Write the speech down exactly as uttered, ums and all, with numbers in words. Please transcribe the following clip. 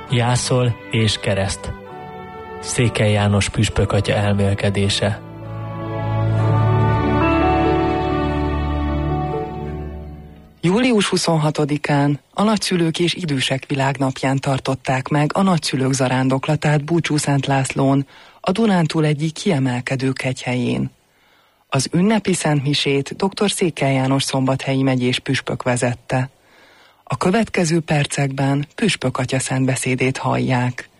Jászol és kereszt. Székely János püspök atya elmélkedése. július huszonhatodikán a Nagyszülők és Idősek Világnapján tartották meg a nagyszülők zarándoklatát Búcsúszent Lászlón, a Dunántúl egyik kiemelkedő kegyhelyén. Az ünnepi szentmisét dr. Székely János szombathelyi megyés püspök vezette. A következő percekben püspök atya szentbeszédét hallják.